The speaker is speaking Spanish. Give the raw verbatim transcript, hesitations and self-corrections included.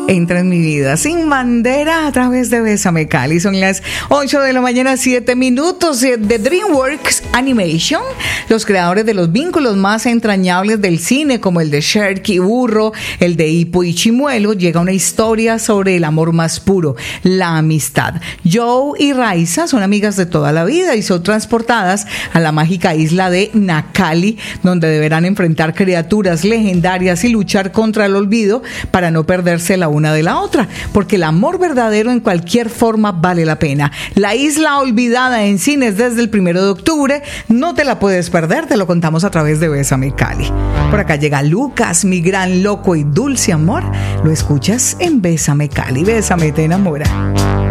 entra en mi vida. Sin bandera a través de Bésame Cali. Son las ocho de la mañana, siete minutos. De DreamWorks Animation, los creadores de los vínculos más entrañables del cine, como el de Shrek y Burro, el de Hippo y Chimuelo, llega una historia sobre el amor más puro, la amistad. Joe y Raisa son amigas de toda la vida y son transportadas a la mágica isla de Nakali, donde deberán enfrentar criaturas legendarias y luchar contra el olvido para no perderse la una de la otra, porque el amor verdadero en cualquier forma vale la pena. La Isla Olvidada en cines desde el primero de octubre, no te la puedes perder, te lo contamos a través de Bésame Cali. Por acá llega Lucas, mi gran loco y dulce amor, lo escuchas en Bésame Cali. Bésame, te enamora.